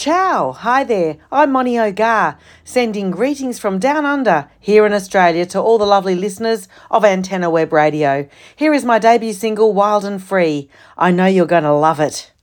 Ciao, hi there, I'm Moni Ogar, sending greetings from down under here in Australia to all the lovely listeners of Antenna Web Radio. Here is my debut single, Wild and Free. I know you're going to love it.